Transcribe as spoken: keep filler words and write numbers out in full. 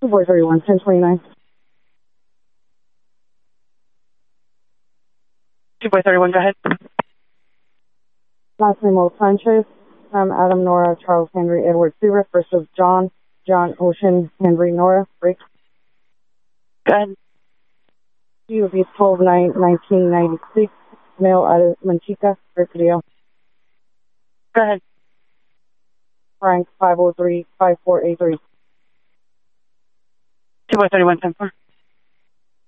two four three one, ten twenty-nine. two four three one, go ahead. Last name of Sanchez. I'm Adam, Nora, Charles, Henry, Edward, Seaver. First of John, John, Ocean, Henry, Nora. Break. Go ahead. G would be twelve nine nineteen ninety-six. Male out of Manchica, Berkeley. Go ahead. Frank, five oh three, five four eight three. two four three one, ten four.